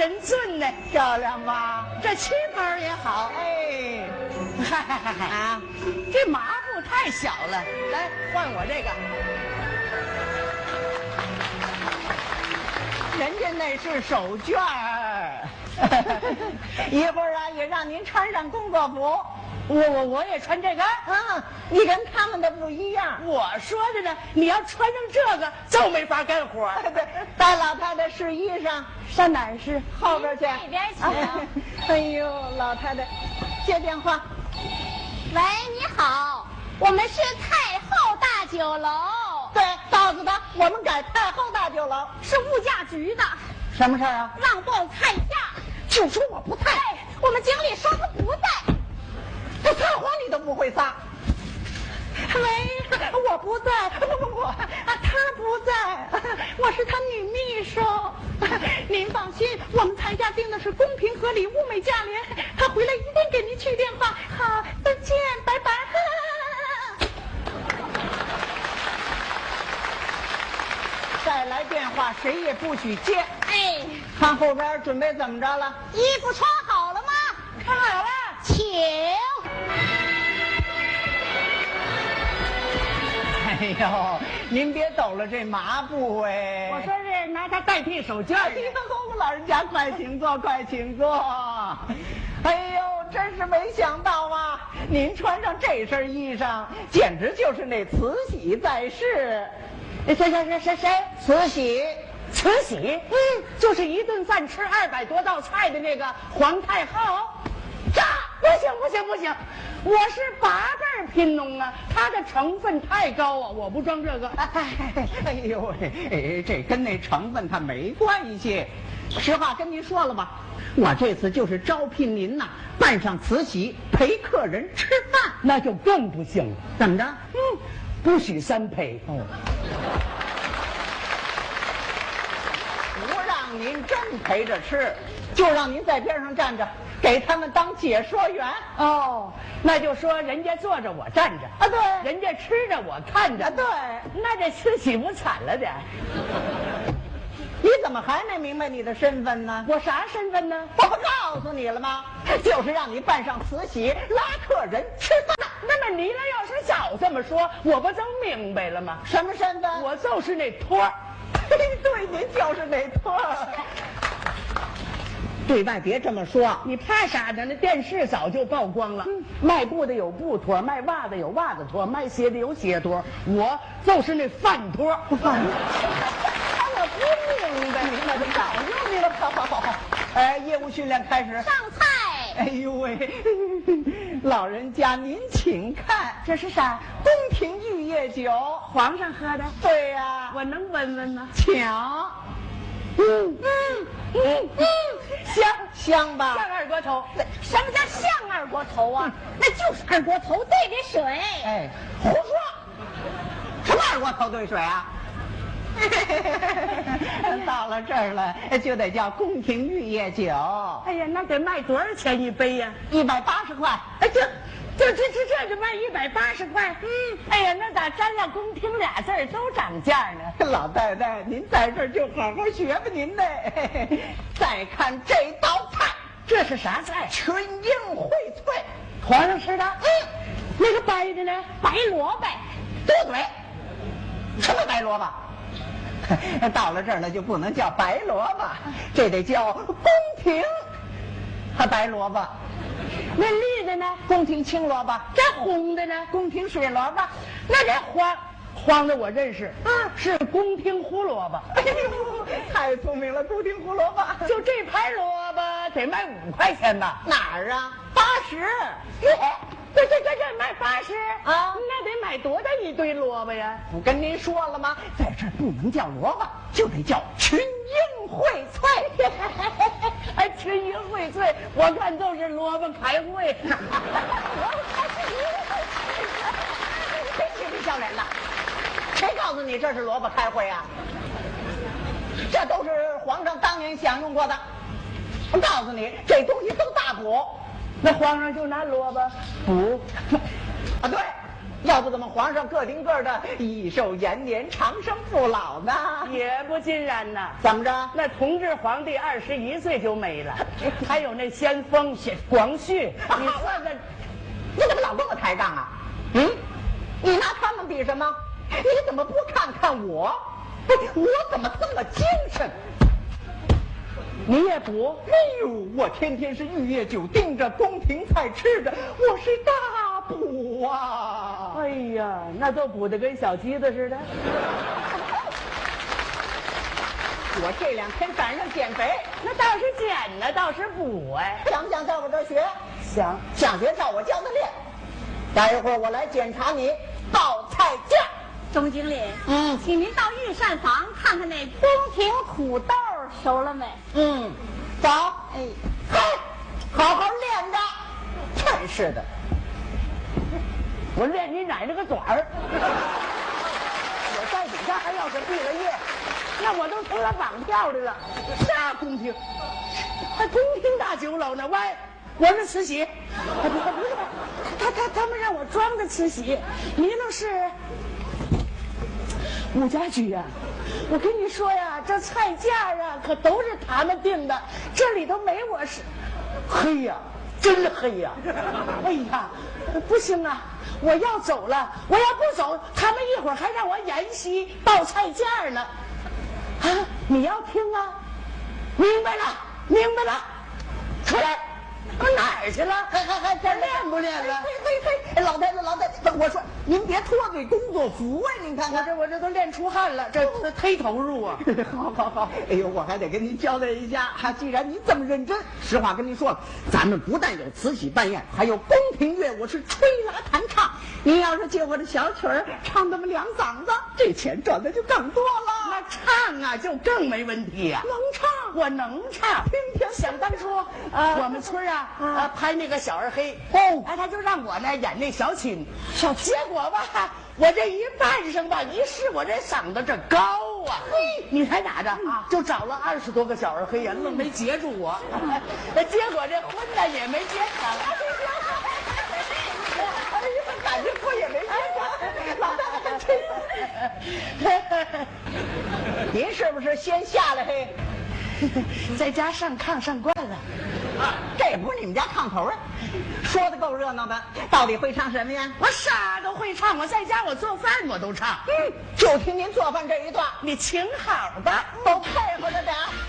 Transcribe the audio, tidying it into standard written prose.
真俊呢， 漂亮吧？ 这旗袍也好。 哎， 啊，这麻布太小了，来换我这个。 人家那是手绢儿，一会儿啊也让您穿上工作服。 我也穿这个。 你跟他们的不一样。 我说的呢，你要穿上这个就没法干活。 对，带老太太试衣裳， 上哪儿试？ 后边去。 那边去。 哎呦，老太太，接电话。 喂，你好，我们是太后大酒楼。 对，告诉他我们改太后大酒楼。 是物价局的。 什么事儿啊？ 让报菜价。 就说我不在。 我们经理说他不在。 这撒谎你都不会撒。喂，我不在，不，他不在，我是他女秘书。您放心，我们菜价定的是公平合理、物美价廉。他回来一定给您去电话。好，再见，拜拜。再来电话，谁也不许接。 哎， 看后边准备怎么着了？ 衣服穿好了吗？ 看好了， 请。 哎呦，您别抖了这麻布哎！ 我说是拿它代替手绢。 哎呦，老人家快请坐，快请坐。哎呦，真是没想到啊！您穿上这身衣裳，简直就是那慈禧在世。 谁？ 慈禧， 慈禧？就是一顿饭吃200多道菜的那个皇太后。不行，我是8辈贫农啊，它的成分太高啊，我不装这个。 哎呦喂，这跟那成分它没关系。实话跟您说了吧，我这次就是招聘您呐，扮上慈禧陪客人吃饭， 那就更不行了。 怎么着？ 不许3陪。 不让您真陪着吃，就让您在边上站着，给他们当解说员。 哦，那就说人家坐着我站着啊，对， 人家吃着我看着啊，对， 那这慈禧不惨了点？ 你怎么还没明白你的身份呢？ 我啥身份呢？ 我不告诉你了吗？就是让你扮上慈禧拉客人吃饭。 那么你要是早这么说，我不就明白了吗？ 什么身份？ 我就是那托儿。 对，您就是那托儿。对外别这么说， 你怕啥呢？那电视早就曝光了。卖布的有布托，卖袜子有袜子托，卖鞋的有鞋托，我就是那饭托。 饭托。我不明白，明白就早就明白了。好。业务训练开始。 上菜。 哎呦喂，老人家您请看， 这是啥？ 宫廷玉液酒， 皇上喝的。 对呀， 我能闻闻吗？ 抢。香吧？ 像二锅头。 什么叫像二锅头啊？那就是二锅头兑的水。 哎，胡说！什么二锅头兑水啊？到了这儿了，就得叫宫廷玉液酒。 哎呀，那得卖多少钱一杯呀 ？180块。 哎，这就卖180块。哎呀，那咋沾上宫廷俩字儿都涨价呢？ 老太太，您在这儿就好好学吧您呢。再看这道菜， 这是啥菜？ 群英荟萃， 皇上吃的。那个白的呢？ 白萝卜。 多嘴。什么白萝卜？到了这儿了就不能叫白萝卜，这得叫宫廷白萝卜。 那绿的呢？ 宫廷青萝卜。 这红的呢？ 宫廷水萝卜。 那这黄的我认识，是宫廷胡萝卜。 哎呦，太聪明了，宫廷胡萝卜。 就这盘萝卜得卖5块钱吧？ 哪儿啊？80。 这卖80 啊？ 那得买多大一堆萝卜呀？ 不跟您说了吗？在这儿不能叫萝卜，就得叫群英荟萃。 哎，群英荟萃，我看都是萝卜开会。 谁嬉皮笑脸的？谁告诉你这是萝卜开会啊？这都是皇上当年享用过的。我告诉你，这东西都大补。 那皇上就拿萝卜补啊？对， 要不怎么皇上个顶个的益寿延年、长生不老呢？ 也不尽然呐。 怎么着？ 那同治皇帝21岁就没了，还有那先锋广旭，你说这， 你怎么老跟我抬杠啊？你拿他们比什么？你怎么不看看我？我怎么这么精神？ 你也补？ 哎呦，我天天是玉液酒盯着，宫廷菜吃着，我是大补啊！ 哎呀，那都补得跟小鸡子似的。 我这2天赶上减肥， 那倒是减呢，倒是补哎。 想不想到我这儿学？ 想学照我教的练。待会儿我来检查你报菜价。 钟经理，请您到御膳房看看那宫廷土豆熟了没？ 走。嘿，好好练着。真是的， 我练你奶奶个爪儿！我在底下还要是毕了业，那我都成了绑票的了。啥宫廷？还宫廷大酒楼呢？喂，我是慈禧。不是，他们让我装的慈禧，你那是武家驹呀。我跟你说呀，这菜价啊可都是他们定的，这里头没我是。黑呀，真黑呀！哎呀，不行啊，我要走了，我要不走，他们一会儿还让我演戏报菜价呢。啊，你要听啊？明白了，出来。我哪儿去了？还这练不练了？ 嘿，老太太，我说您别脱嘴工作服啊！您看看， 我这都练出汗了，这忒投入啊！ 好，哎呦，我还得跟您交代一下，既然您这么认真，实话跟您说了，咱们不但有慈禧扮演，还有宫廷乐，我是吹拉弹唱。您要是借我的小曲儿唱那么2嗓子，这钱赚的就更多了。 那唱啊，就更没问题呀。 能唱， 我能唱。想当初，我们村拍那个小二黑，他就让我呢演那小青，结果吧，我这一扮上吧，一试我这嗓子这高啊，你猜咋着？就找了20多个小二黑呀，愣没截住我，结果这婚呢也没结成。 感觉我也没结成，老太太，您是不是先下来嘿？ 在家上炕上惯了， 这不是你们家炕头啊？说的够热闹的，到底会唱什么呀？ 我啥都会唱，我在家我做饭我都唱。 就听您做饭这一段， 你请好吧， 都配合着点。